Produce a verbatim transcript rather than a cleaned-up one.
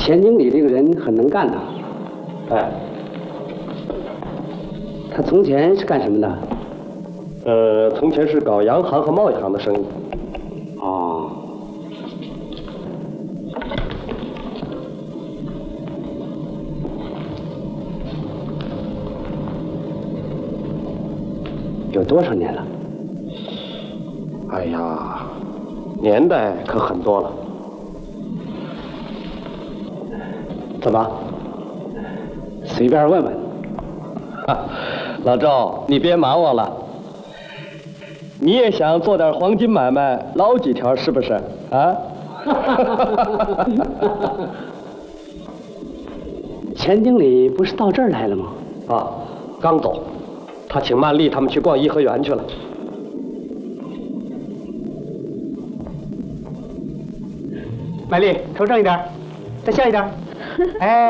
钱经理这个人很能干呐。 哎， 他从前是干什么的？ 呃，从前是搞洋行和贸易行的生意。 哦。有多少年了？ 哎呀，年代可很多了。 怎么？随便问问。 哈，老赵，你别瞒我了。你也想做点黄金买卖，捞几条是不是？啊？ 钱经理不是到这儿来了吗？ 啊，刚走。他请曼丽他们去逛颐和园去了。 曼丽，头正一点，再向一点。哎。